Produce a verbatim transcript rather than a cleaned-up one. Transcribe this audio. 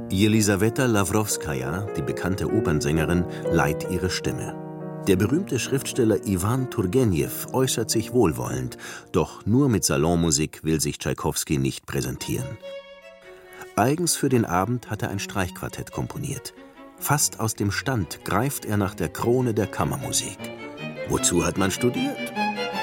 Jelisaweta Lawrowskaja, die bekannte Opernsängerin, leiht ihre Stimme. Der berühmte Schriftsteller Iwan Turgenjew äußert sich wohlwollend, doch nur mit Salonmusik will sich Tschaikowski nicht präsentieren. Eigens für den Abend hat er ein Streichquartett komponiert. Fast aus dem Stand greift er nach der Krone der Kammermusik. Wozu hat man studiert?